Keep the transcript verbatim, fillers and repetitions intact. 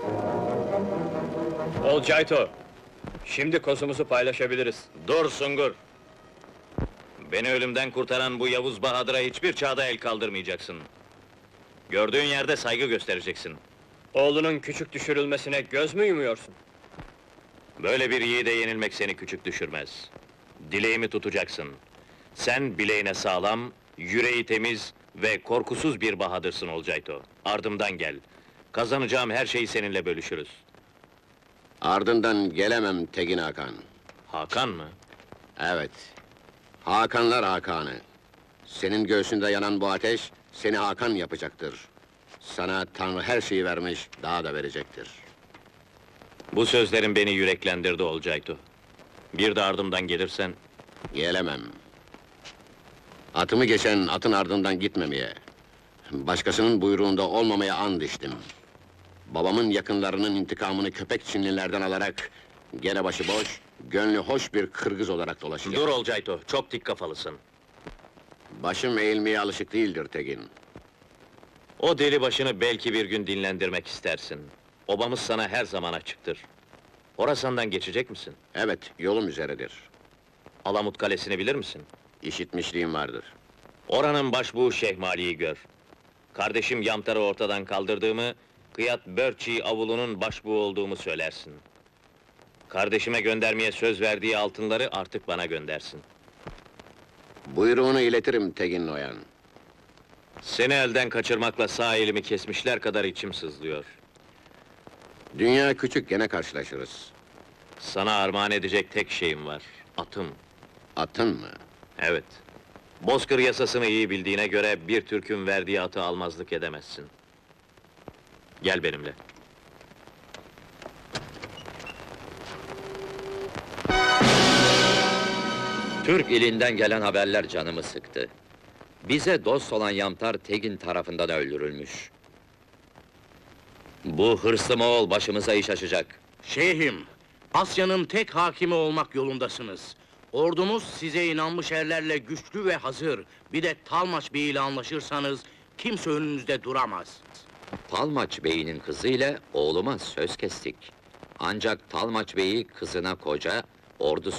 Olcayto, şimdi kozumuzu paylaşabiliriz. Dur Sungur! Beni ölümden kurtaran bu Yavuz Bahadır'a hiçbir çağda el kaldırmayacaksın. Gördüğün yerde saygı göstereceksin. Oğlunun küçük düşürülmesine göz mü yumuyorsun? Böyle bir yiğide yenilmek seni küçük düşürmez. Dileğimi tutacaksın. Sen bileğine sağlam, yüreği temiz ve korkusuz bir Bahadırsın Olcayto. Ardımdan gel. Kazanacağım her şeyi seninle bölüşürüz. Ardından gelemem Tegin Hakan. Hakan mı? Evet. Hakanlar Hakan'ı. Senin göğsünde yanan bu ateş, seni Hakan yapacaktır. Sana Tanrı her şeyi vermiş, daha da verecektir. Bu sözlerin beni yüreklendirdi Olcayto. Bir de ardımdan gelirsen, Gelemem. Atımı geçen atın ardından gitmemeye, başkasının buyruğunda olmamaya and içtim. Babamın yakınlarının intikamını köpek Çinlilerden alarak, gene başıboş, gönlü hoş bir Kırgız olarak dolaşacağım. dur Olcayto, çok dik kafalısın. Başım eğilmeye alışık değildir Tegin. O deli başını belki bir gün dinlendirmek istersin. Obamız sana her zaman açıktır. Horasan'dan geçecek misin? Evet, yolum üzeredir. Alamut Kalesi'ni bilir misin? İşitmişliğim vardır. Oranın başbuğu Şehmali'yi gör. Kardeşim Yamtar'ı ortadan kaldırdığımı, Kıyat Börçi avulunun başbuğu olduğumu söylersin. Kardeşime göndermeye söz verdiği altınları artık bana göndersin. Buyruğunu iletirim Tegin Noyan. Seni elden kaçırmakla sağ elimi kesmişler kadar içim sızlıyor. Dünya küçük, gene karşılaşırız. Sana armağan edecek tek şeyim var, atım. Atın mı? Evet. Bozkır yasasını iyi bildiğine göre bir Türk'ün verdiği atı almazlık edemezsin. Gel benimle. Türk ilinden gelen haberler canımı sıktı. Bize dost olan Yamtar Tegin tarafından öldürülmüş. Bu hırslı Moğol başımıza iş açacak. Şeyhim, Asya'nın tek hakimi olmak yolundasınız. Ordumuz size inanmış erlerle güçlü ve hazır. Bir de Talmaç Bey ile anlaşırsanız kimse önünüzde duramaz. Talmaç Bey'in kızıyla oğluma söz kestik. Ancak Talmaç Bey'i kızına koca, ordusu